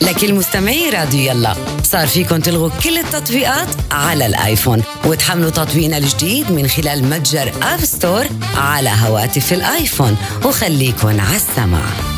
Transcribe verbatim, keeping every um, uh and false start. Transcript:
لكل مستمعي راديو يلا، صار فيكن تلغوا كل التطبيقات على الآيفون وتحملوا تطبيقنا الجديد من خلال متجر آب ستور على هواتف الآيفون، وخليكن على السمع.